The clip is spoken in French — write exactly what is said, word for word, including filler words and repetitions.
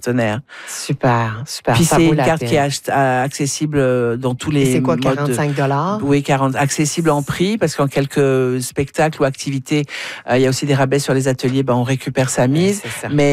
partenaires. Super, super. Puis ça c'est vaut une la carte peine. qui est ach- à- accessible dans tous les Et c'est quoi, modes de- quarante-cinq dollars? Oui, quarante, accessible en prix, parce qu'en quelques spectacles ou activités, euh, il y a aussi des rabais sur les ateliers, ben, on récupère sa mise. Ouais, c'est ça. Mais